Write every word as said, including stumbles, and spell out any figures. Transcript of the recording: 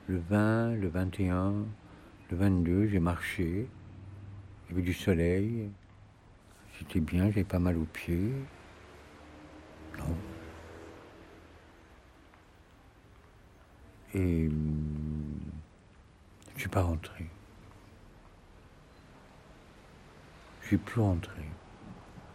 Le vingt, le vingt et un, le vingt-deux, j'ai marché. Il y avait du soleil. J'étais bien, j'avais pas mal aux pieds. Non. Et hum, je suis pas rentré. Je suis plus rentré.